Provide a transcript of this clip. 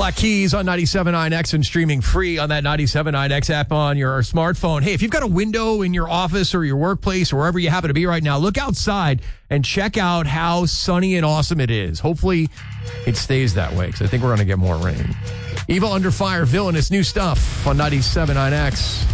Black Keys on 97.9X and streaming free on that 97.9X app on your smartphone. Hey, if you've got a window in your office or your workplace or wherever you happen to be right now, look outside and check out how sunny and awesome it is. Hopefully it stays that way because I think we're going to get more rain. Evil Under Fire, Villainous, new stuff on 97.9X.